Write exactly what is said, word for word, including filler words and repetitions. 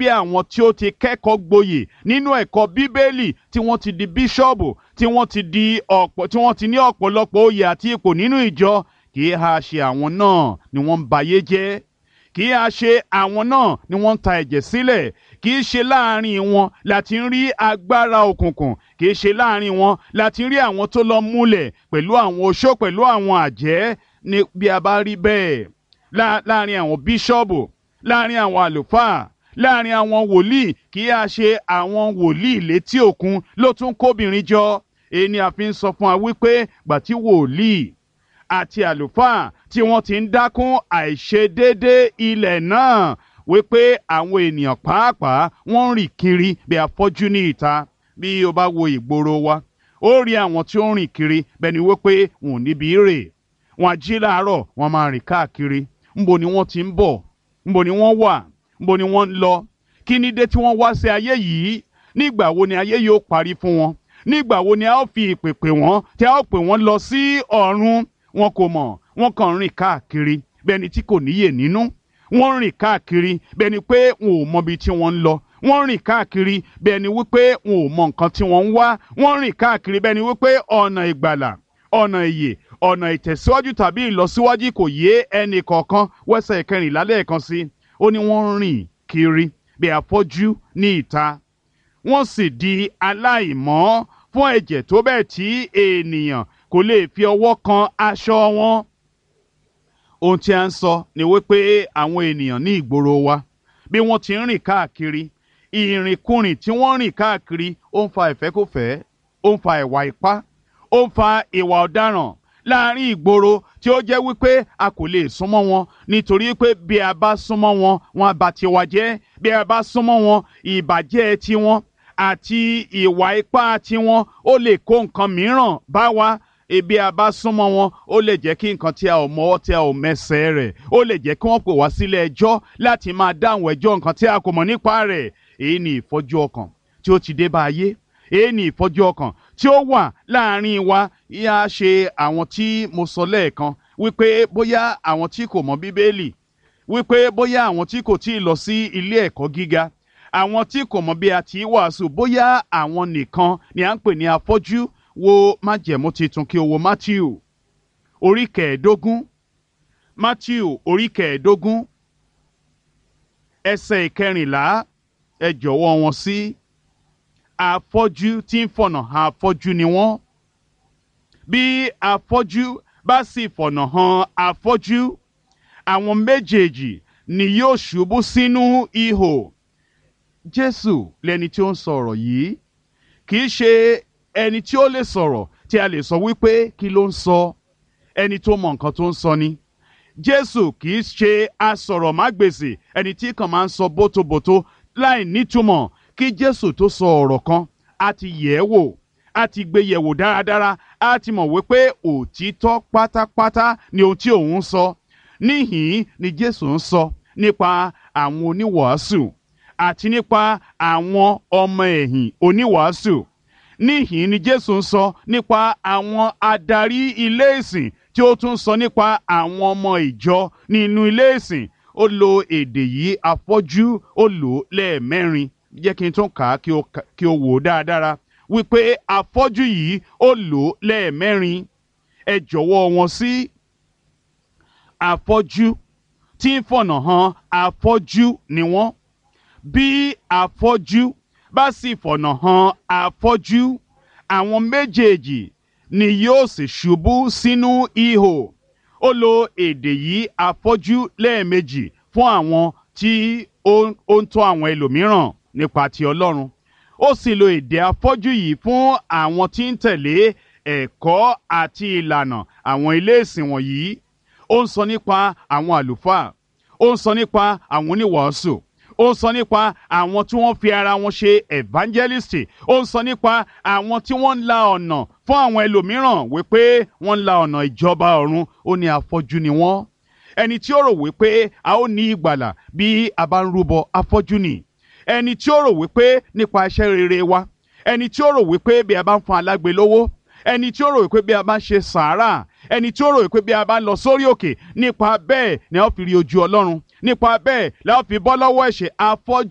bí àwọn tí ó ti kẹ́kọ̀ọ́ gboyè nínú ẹ̀kọ́ bíbélì tí wọ́n ti di bíṣọ́ọ̀bù tí wọ́n ti di ọ̀pọ̀ tí wọ́n ti ní ọ̀pọ̀lọpọ̀ oyè àti ipò nínú ìjọ kì í ha ṣe àwọn náà ni wọ́n ń bayé jẹ́ kì í ha ṣe àwọn náà ni wọ́n ń ta ẹ̀jẹ̀ sílẹ̀ kì í ṣe láàrin wọn láti ń rí agbára òkùnkùn kì í ṣe láàrin wọn láti ń rí àwọn tó lọ múlẹ̀ pẹ̀lú àwọn oṣó pẹ̀lú àwọn àjẹ́ ní bí a bá rí bẹ́ẹ̀ láàrin àwọn bíṣọ́ọ̀bù láàrin àwọn àlùfáà láàrin àwọn wòlíì kì í ṣe àwọn wòlíì létí òkun ló tún kóbìnrin jọ èyí ni a fi ń sọ fún wa wípé gbàtí wòlíì àti àlùfáà tí wọ́n ti ń dákún àìṣedéédé ilẹ̀ náà wípé àwọn ènìyàn pàápàá wọ́n ń rìn kiri bí afọ́jú ní ìta bí o bá wo ìgboro wa ó rí àwọn tí ó ń rìn kiri bẹ́ẹ̀ ni wípé wọn ò níbi rè wọn á jí láàárọ̀ wọn máa rìn káàkiri ńbo ni wọ́n ti ń bọ̀ ńbo ni wọ́n wà ńbo ni wọ́n ń lọ kí ni dé tí wọ́n wá sí ayé yìí nígbà wo ni ayé yóò parí fún wọn nígbà wo ni a ó fi ìpè pè wọ́n tí a ó pè wọ́n lọ sí ọ̀run wọn kò mọ̀ wọ́n kàn ń rìn káàkiri bẹ́ẹ̀ ni tí kò níyè nínú wọ́n ń rìn káàkiri bẹ́ẹ̀ ni pé wọn ò mọbi tí wọ́n ń lọ wọ́n ń rìn káàkiri bẹ́ẹ̀ ni wípé wọn ò mọ nǹkan tí wọ́n ń wá wọ́n ń rìn káàkiri bẹ́ẹ̀ ni wípé ọ̀nà ìgbàlà ọ̀nà ìyè ọ̀nà ìtẹ̀síwájú tàbí ìlọsíwájú kò yé ẹnì kọ̀ọ̀kan wẹ́sẹ̀ ìkẹrìnlá lẹ́ẹ̀kan sí ó ní wọ́n ń rìn kiri bí afọ́jú ní ìta wọ́n sì di aláìmọ́ fún ẹ̀jẹ̀ tó bẹ́ẹ̀ tí ènìyàn kò lè fi ọwọ́ kan aṣọ wọn. Ohun tí a ń sọ ni wípé àwọn ènìyàn ní ìgboro wa bí wọ́n ti ń rìn káàkiri ìrìnkúrìn tí wọ́n rìn káàkiri ó ń fa ìfẹ́kùfẹ́ ó ń fa ìwà ipá ó ń fa ìwà ọ̀daràn láàrin ìgboro tí ó jẹ́ wípé a kò lè súnmọ́ wọn nítorí pé bí a bá súnmọ́ wọn wọn á bà tiwa jẹ́ bí a bá súnmọ́ wọn ìbàjẹ́ tiwọn àti ìwà ipá tiwọn ó lè kó nǹkan mìíràn bá wa ebi a bá súnmọ́ wọn ó lè jẹ́ kí nǹkan tí a ò mọwọ́ tí a ò mẹsẹ̀ rẹ̀ ó lè jẹ́ kí wọ́n pè wá sílé ẹjọ́ láti máa dáhùn ẹjọ́ nǹkan tí a kò mọ̀ nípa rẹ̀ èyí ni ìfọ́jú ọkàn tí ó ti dé bá ayé èyí ni ìfọ́jú ọkàn tí ó wà láàrin wa yá ṣe àwọn tí mo sọ lẹ́ẹ̀kan wípé bóyá àwọn tí kò mọ̀ bíbélì wípé bóyá àwọn tí kò tí ì lọ sí ilé ẹ̀kọ́ gíga àwọn tí kò mọ̀ bí a ti wàásù bóyá àwọn nìkan ni à ń pè ní afọ́jú wo májẹ̀mú titun kí o wo Matthew orí kẹẹ̀ẹ́dógún Matthew orí kẹẹ̀ẹ́dógún ẹsẹ̀ ìkẹrìnlá ẹ jọ̀wọ́ wọn sí afọ́jú tí ń fọ̀nà hàn afọ́jú ni wọ́n bí afọ́jú bá sì fọ̀nà hàn afọ́jú àwọn méjèèjì ni yóò ṣubú sínú ihò. Jésù lẹni tí ó ń sọ̀rọ̀ yìí kì í ṣe ẹni tí ó lè sọ̀rọ̀ tí a lè sọ wípé kí ló ń sọ ẹni tó mọ nǹkan tó ń sọ ni. Jésù kì í ṣe asọ̀rọ̀mágbèsì ẹni tí kàn máa ń sọ bótobòto láì nítumọ̀ kí Jésù tó sọ ọ̀rọ̀ kan a ti yẹ̀ ẹ́ wò a ti gbé yẹ̀ wò dáradára a ti mọ̀ wípé òtítọ́ pátápátá ni ohun tí òun ń sọ. Níhìn-ín ni Jésù ń sọ nípa àwọn oníwàásù àti nípa àwọn ọmọ ẹ̀yìn oníwàásù. Níhìn ni Jésù ń sọ nípa àwọn adarí ilé ìsìn tí ó tún sọ nípa àwọn ọmọ ìjọ nínú ilé ìsìn. Ó lo èdè yìí afọ́jú ó lò ó lẹ́ẹ̀mẹ́rin jẹ́ kí n tún kà á kí o wò ó dáadáa wípé afọ́jú yìí ó lò ó lẹ́ẹ̀mẹ́rin ẹ jọ̀wọ́ wọn sí afọ́jú tí ń fọ̀nà hàn afọ́jú ni wọ́n bí afọ́jú bá sì fọ̀nà hàn afọ́jú àwọn méjèèjì ni yóò sì ṣubú sínú ihò. Ó lo èdè yìí afọ́jú lẹ́ẹ̀mejì fún àwọn tí ó ń tọ́ àwọn ẹlòmíràn nípa ti Ọlọ́run. Ó sì lo èdè afọ́jú yìí fún àwọn tí ń tẹ̀lé ẹ̀kọ́ àti ìlànà àwọn ilé ìsìn wọ̀nyí. Ó ń sọ nípa àwọn àlùfáà ó ń sọ nípa àwọn oníwàásù ó ń sọ nípa àwọn tí wọ́n fi ara wọn ṣe evangelist ó ń sọ nípa àwọn tí wọ́n ń la ọ̀nà fún àwọn ẹlòmíràn wípé wọ́n ń la ọ̀nà ìjọba ọ̀run. Ó ní afọ́jú ni wọ́n. Ẹni tí ó rò wípé a ó ní ìgbàlà bí a bá ń rúbọ afọ́jú ni. Ẹni tí ó rò wípé nípa iṣẹ́ rere wa ẹni tí ó rò wípé bí a bá ń fún alágbe lówó ẹni tí ó rò wípé bí a bá ń ṣe sàárà ẹni tí ó rò wípé bí a bá ń lọ sórí òkè nípa bẹ́ẹ̀ ni a ó fi rí ojú Ọlọ́run nípa bẹ́ẹ̀ la ó fi bọ́ lọ́wọ́ ẹ̀ṣẹ̀ afọ́jú.